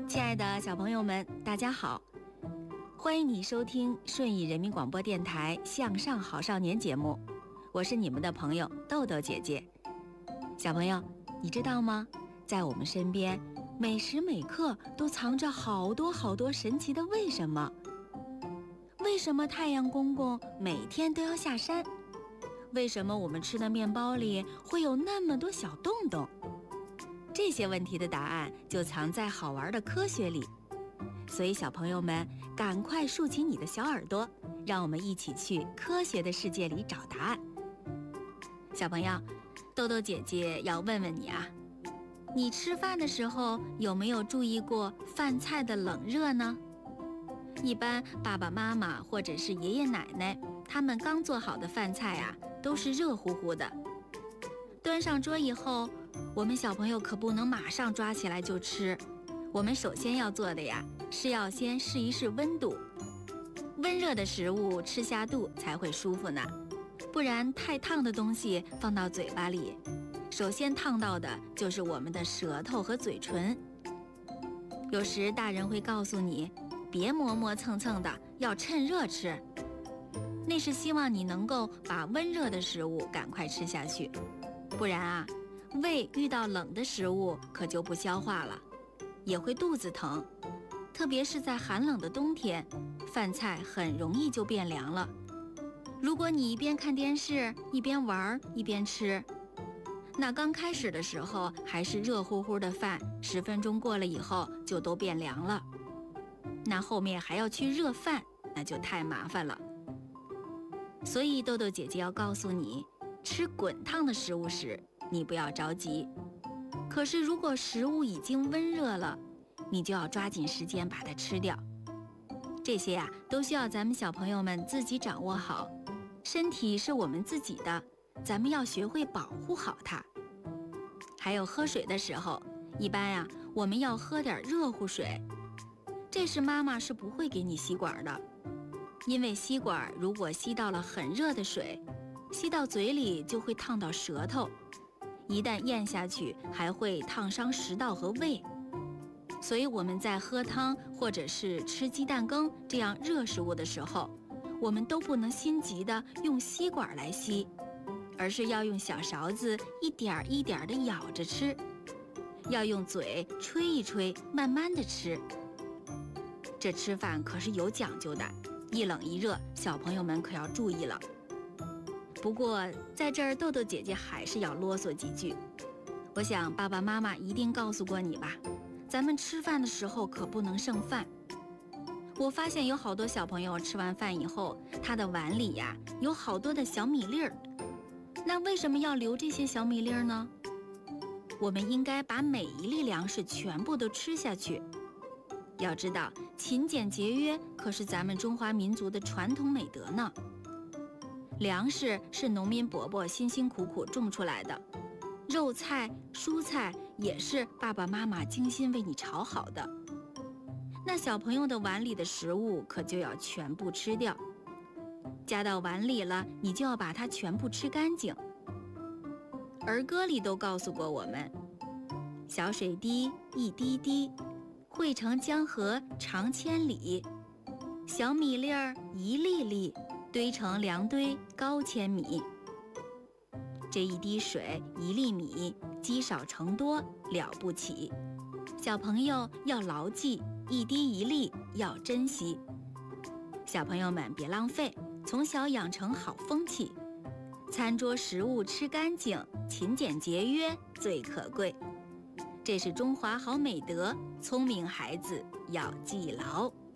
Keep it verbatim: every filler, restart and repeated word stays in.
亲爱的小朋友们，大家好，欢迎你收听顺义人民广播电台向上好少年节目，我是你们的朋友豆豆姐姐。小朋友，你知道吗？在我们身边，每时每刻都藏着好多好多神奇的为什么。为什么太阳公公每天都要下山？为什么我们吃的面包里会有那么多小洞洞？这些问题的答案就藏在好玩的科学里，所以小朋友们赶快竖起你的小耳朵，让我们一起去科学的世界里找答案。小朋友，豆豆姐姐要问问你啊，你吃饭的时候有没有注意过饭菜的冷热呢？一般爸爸妈妈或者是爷爷奶奶，他们刚做好的饭菜啊，都是热乎乎的。端上桌以后，我们小朋友可不能马上抓起来就吃，我们首先要做的呀，是要先试一试温度。温热的食物吃下肚才会舒服呢，不然太烫的东西放到嘴巴里，首先烫到的就是我们的舌头和嘴唇。有时大人会告诉你，别磨磨蹭蹭的，要趁热吃，那是希望你能够把温热的食物赶快吃下去，不然啊，胃遇到冷的食物可就不消化了，也会肚子疼。特别是在寒冷的冬天，饭菜很容易就变凉了。如果你一边看电视一边玩一边吃，那刚开始的时候还是热乎乎的饭，十分钟过了以后就都变凉了，那后面还要去热饭，那就太麻烦了。所以豆豆姐姐要告诉你，吃滚烫的食物时你不要着急，可是如果食物已经温热了，你就要抓紧时间把它吃掉。这些呀、啊，都需要咱们小朋友们自己掌握好。身体是我们自己的，咱们要学会保护好它。还有喝水的时候，一般呀、啊，我们要喝点热乎水。这时妈妈是不会给你吸管的，因为吸管如果吸到了很热的水，吸到嘴里就会烫到舌头，一旦咽下去还会烫伤食道和胃。所以我们在喝汤或者是吃鸡蛋羹这样热食物的时候，我们都不能心急的用吸管来吸，而是要用小勺子一点一点的舀着吃，要用嘴吹一吹，慢慢的吃。这吃饭可是有讲究的，一冷一热，小朋友们可要注意了。不过在这儿豆豆姐姐还是要啰嗦几句，我想爸爸妈妈一定告诉过你吧，咱们吃饭的时候可不能剩饭。我发现有好多小朋友吃完饭以后，他的碗里呀有好多的小米粒儿，那为什么要留这些小米粒儿呢？我们应该把每一粒粮食全部都吃下去。要知道，勤俭节约可是咱们中华民族的传统美德呢。粮食是农民伯伯辛辛苦苦种出来的，肉菜、蔬菜也是爸爸妈妈精心为你炒好的。那小朋友的碗里的食物可就要全部吃掉，加到碗里了，你就要把它全部吃干净。儿歌里都告诉过我们，小水滴一滴滴，汇成江河长千里，小米粒儿一粒粒，堆成粮堆高千米。这一滴水一粒米，积少成多了不起。小朋友要牢记，一滴一粒要珍惜。小朋友们别浪费，从小养成好风气。餐桌食物吃干净，勤俭节约最可贵。这是中华好美德，聪明孩子要记牢。